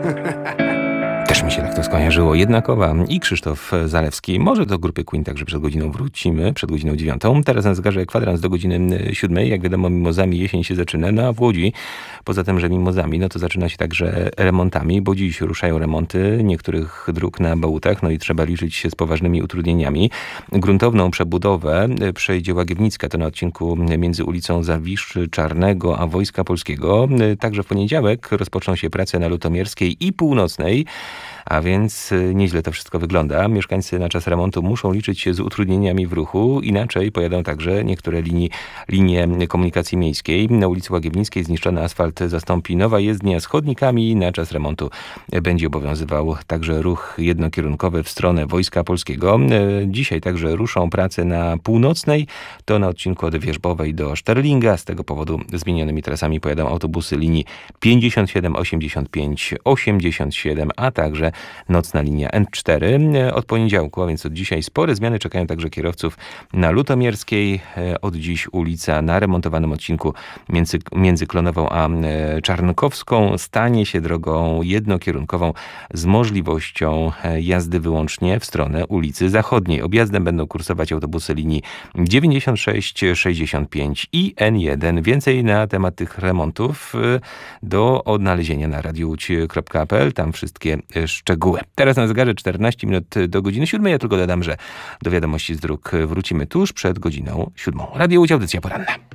Też mi się tak to skojarzyło. Jednakowa i Krzysztof Zalewski. Może do grupy Queen także przed godziną wrócimy, przed godziną 9. Teraz na zegarze kwadrans do godziny 7. Jak wiadomo, mimozami jesień się zaczyna. No a w Łodzi, poza tym, że mimozami, no to zaczyna się także remontami, bo dziś ruszają remonty niektórych dróg na Bałutach, no i trzeba liczyć się z poważnymi utrudnieniami. Gruntowną przebudowę przejdzie Łagiewnicka, to na odcinku między ulicą Zawiszy Czarnego a Wojska Polskiego. Także w poniedziałek rozpoczną się prace na Lutomierskiej i Północnej. A więc nieźle to wszystko wygląda. Mieszkańcy na czas remontu muszą liczyć się z utrudnieniami w ruchu. Inaczej pojadą także niektóre linie komunikacji miejskiej. Na ulicy Łagiewnickiej zniszczony asfalt zastąpi nowa jezdnia z chodnikami. Na czas remontu będzie obowiązywał także ruch jednokierunkowy w stronę Wojska Polskiego. Dzisiaj także ruszą prace na Północnej. To na odcinku od Wierzbowej do Szterlinga. Z tego powodu zmienionymi trasami pojadą autobusy linii 57, 85, 87, a także nocna linia N4 od poniedziałku, a więc od dzisiaj spore zmiany czekają także kierowców na Lutomierskiej. Od dziś ulica na remontowanym odcinku między Klonową a Czarnkowską stanie się drogą jednokierunkową z możliwością jazdy wyłącznie w stronę ulicy Zachodniej. Objazdem będą kursować autobusy linii 96, 65 i N1. Więcej na temat tych remontów do odnalezienia na radiowłódź.pl. Tam wszystkie szczegóły. Teraz na zegarze 14 minut do godziny 7. Ja tylko dodam, że do wiadomości z dróg wrócimy tuż przed godziną 7. Radio Łódź, audycja poranna.